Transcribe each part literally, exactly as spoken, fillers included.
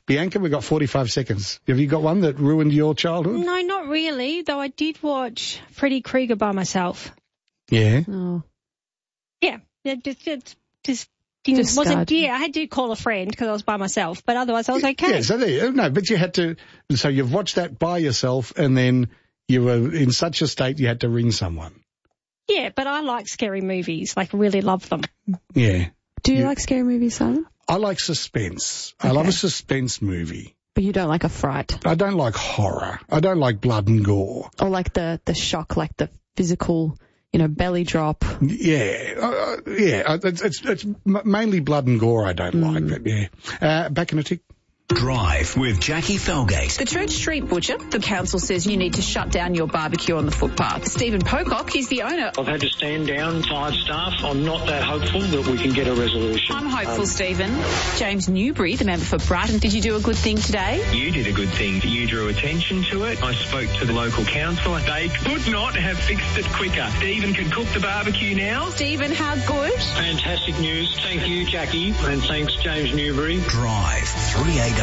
Bianca, we've got forty-five seconds. Have you got one that ruined your childhood? No, not really, though I did watch Freddy Krueger by myself. Yeah. Oh. Yeah, it just, it just didn't, Just wasn't, scarred. yeah, I had to call a friend because I was by myself, but otherwise I was okay. Yeah, so there you, no, but you had to, so you've watched that by yourself and then you were in such a state you had to ring someone. Yeah, but I like scary movies, like really love them. Yeah. Do you You- like scary movies, Simon? I like suspense. I Okay. love a suspense movie. But you don't like a fright? I don't like horror. I don't like blood and gore. Or like the, the shock, like the physical, you know, belly drop? Yeah, uh, yeah. It's, it's, it's m- mainly blood and gore I don't like, but yeah. Uh, back in a tick. Drive with Jackie Felgate. The Church Street Butcher, the council says you need to shut down your barbecue on the footpath. Stephen Pocock is the owner. I've had to stand down five staff. I'm not that hopeful that we can get a resolution. I'm hopeful, Um, Stephen. James Newbury, the member for Brighton, did you do a good thing today? You did a good thing. You drew attention to it. I spoke to the local council. They could not have fixed it quicker. Stephen can cook the barbecue now. Stephen, how good? Fantastic news. Thank you, Jackie, and thanks, James Newbury. Drive three A W.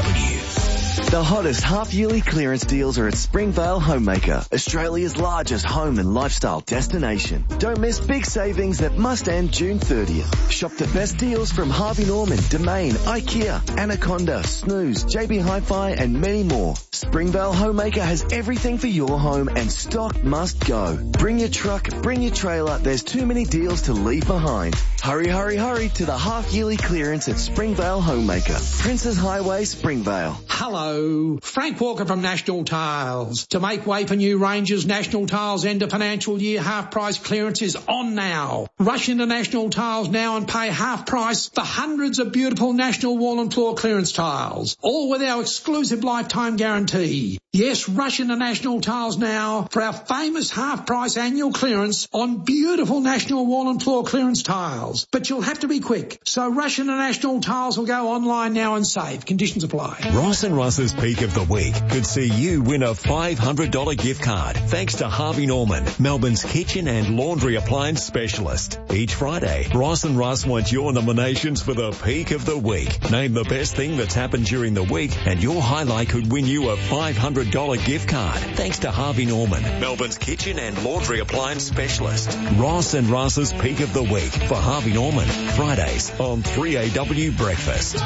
The hottest half-yearly clearance deals are at Springvale Homemaker, Australia's largest home and lifestyle destination. Don't miss big savings that must end June thirtieth. Shop the best deals from Harvey Norman, Domain, IKEA, Anaconda, Snooze, J B Hi-Fi and many more. Springvale Homemaker has everything for your home and stock must go. Bring your truck, bring your trailer, there's too many deals to leave behind. Hurry, hurry, hurry to the half-yearly clearance at Springvale Homemaker, Princes Highway, Springvale. Hello, Frank Walker from National Tiles. To make way for new ranges, National Tiles end of financial year half price clearance is on now. Rush into National Tiles now and pay half price for hundreds of beautiful National wall and floor clearance tiles, all with our exclusive lifetime guarantee. Yes, rush into National Tiles now for our famous half price annual clearance on beautiful National wall and floor clearance tiles. But you'll have to be quick, so rush into National Tiles or go online now and save. Conditions apply. Ross and Russ's Peak of the Week could see you win a five hundred dollars gift card thanks to Harvey Norman, Melbourne's kitchen and laundry appliance specialist. Each Friday, Ross and Russ want your nominations for the Peak of the Week. Name the best thing that's happened during the week and your highlight could win you a five hundred dollars gift card thanks to Harvey Norman, Melbourne's kitchen and laundry appliance specialist. Ross and Russ's Peak of the Week for Harvey Norman, Fridays on three A W Breakfast.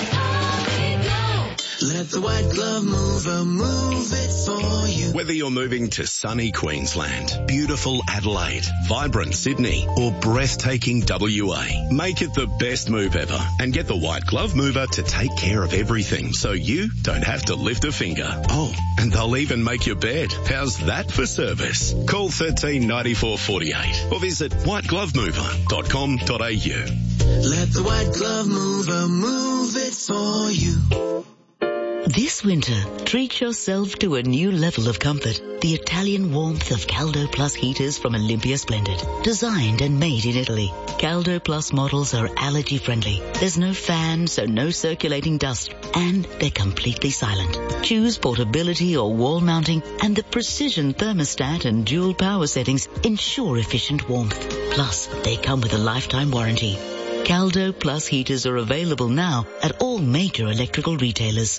Let the white glove mover move it for you. Whether you're moving to sunny Queensland, beautiful Adelaide, vibrant Sydney, or breathtaking W A, make it the best move ever and get the White Glove Mover to take care of everything so you don't have to lift a finger. Oh, and they'll even make your bed. How's that for service? Call thirteen ninety-four forty-eight or visit white glove mover dot com dot a u. Let the white glove mover move it for you. This winter, treat yourself to a new level of comfort. The Italian warmth of Caldo Plus heaters from Olympia Splendid. Designed and made in Italy. Caldo Plus models are allergy friendly. There's no fan, so no circulating dust. And they're completely silent. Choose portability or wall mounting, and the precision thermostat and dual power settings ensure efficient warmth. Plus, they come with a lifetime warranty. Caldo Plus heaters are available now at all major electrical retailers.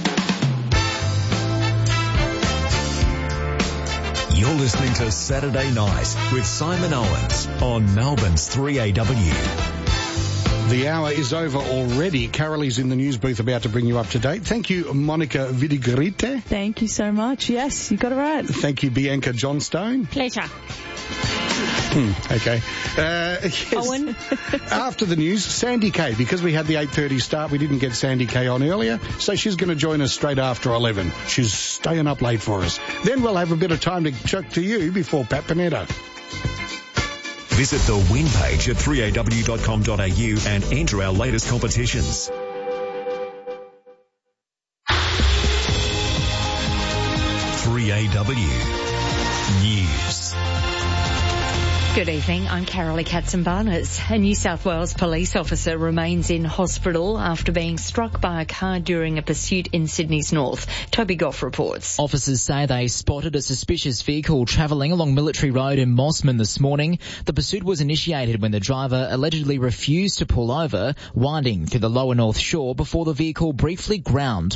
You're listening to Saturday Night with Simon Owens on Melbourne's three A W. The hour is over already. Carolie's in the news booth about to bring you up to date. Thank you, Monica Vidigrite. Thank you so much. Yes, you got it right. Thank you, Bianca Johnstone. Pleasure. Hmm, okay. Uh, yes. Owen. After the news, Sandy Kay. Because we had the eight thirty start, we didn't get Sandy Kay on earlier, so she's going to join us straight after eleven. She's staying up late for us. Then we'll have a bit of time to check to you before Pat Panetta. Visit the win page at three a w dot com dot a u and enter our latest competitions. three A W News. Good evening, I'm Carolee Katzenbarners. A New South Wales police officer remains in hospital after being struck by a car during a pursuit in Sydney's north. Toby Goff reports. Officers say they spotted a suspicious vehicle travelling along Military Road in Mossman this morning. The pursuit was initiated when the driver allegedly refused to pull over, winding through the lower North Shore before the vehicle briefly ground